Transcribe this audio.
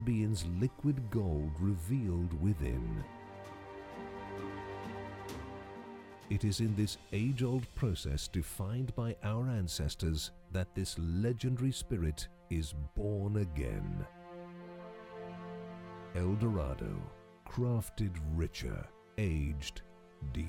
Caribbean's liquid gold revealed within. It is in this age-old process defined by our ancestors that this legendary spirit is born again. El Dorado, crafted richer, aged deep.